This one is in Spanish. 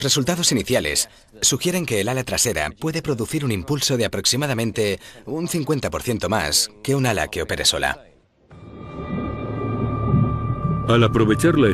Resultados iniciales sugieren que el ala trasera puede producir un impulso de aproximadamente un 50% más que un ala que opere sola. Al aprovechar la